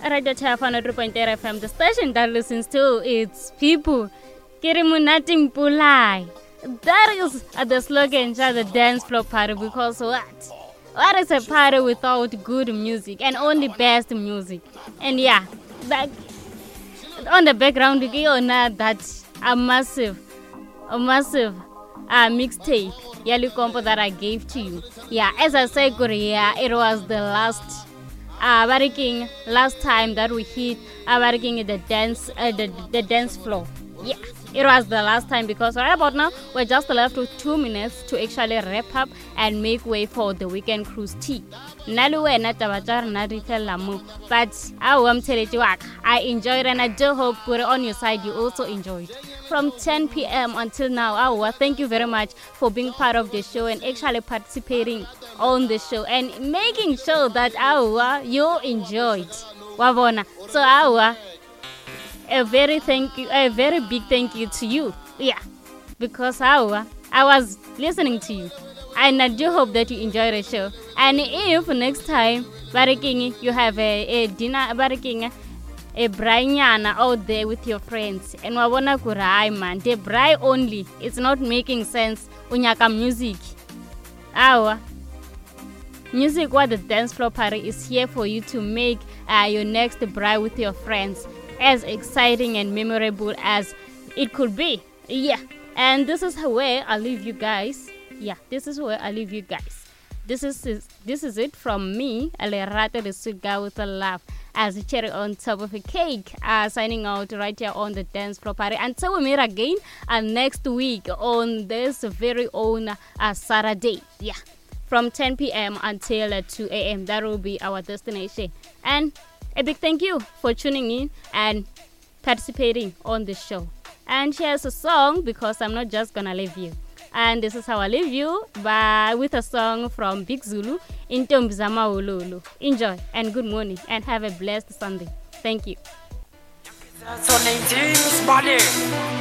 Radio Chafana 3.8 FM, the station that listens to its people. Kirimunating Pulai. That is the slogan for the dance floor party, because what? What is a party without good music and only best music? And yeah, that on the background, you know that a massive mixtape, Yellow Compo that I gave to you. Yeah, as I said, Korea, it was the last time that we hit the dance floor. Yeah, it was the last time, because right about now we're just left with 2 minutes to actually wrap up and make way for the weekend cruise tea. But I enjoyed, and I do hope put it on your side you also enjoyed. From 10 p.m. until now, thank you very much for being part of the show and actually participating on the show and making sure that you enjoyed. Wabona. So a very big thank you to you. Yeah, because I was listening to you, and I do hope that you enjoy the show. And if next time, Baraking, you have a dinner, Baraking, a brainyana out there with your friends, and wabona kurai man, the brai only, it's not making sense. Unyaka music, music, what the dance floor party is here for you to make your next brai with your friends as exciting and memorable as it could be. Yeah, and this is where I leave you guys. This is it from me, Alerate the sweet guy with a laugh, as a cherry on top of a cake. Signing out right here on the dance floor party. Until we meet again next week on this very own Saturday. Yeah, from 10 p.m. until 2 a.m. That will be our destination. And a big thank you for tuning in and participating on the show. And here's a song, because I'm not just gonna leave you. And this is how I leave you with a song from Big Zulu, Intombi Zama Ululu. Enjoy and good morning and have a blessed Sunday. Thank you.